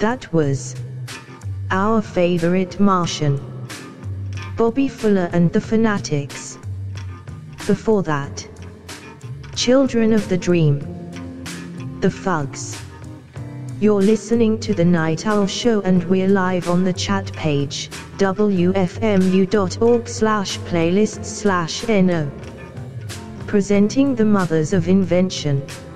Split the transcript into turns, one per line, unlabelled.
That was our favorite Martian, Bobby Fuller and the Fanatics. Before that, Children of the Dream, The Fugs. You're listening to The Night Owl Show and we're live on the chat page, wfmu.org/playlists/no. Presenting the mothers of invention.